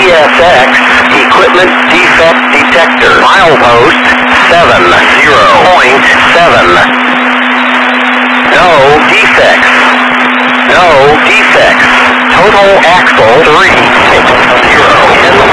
CSX Equipment Defect Detector. Milepost 70.7. No defects. No defects. Total axle 360.